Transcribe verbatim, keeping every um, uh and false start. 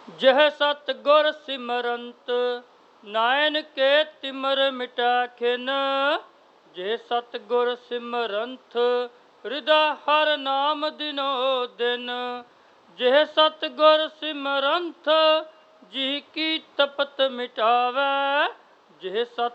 जह सतगुर सिमरंत नायन के तिमर मिटा खिन। जे सतगुर सिमरंत हृदय हर नाम दिनो दिन। जे सतगुर सिमरंत जी की तपत मिटावै। जे सत